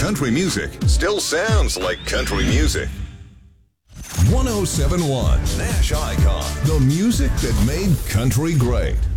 country music still sounds like country music. 1071 Nash Icon. The music that made country great.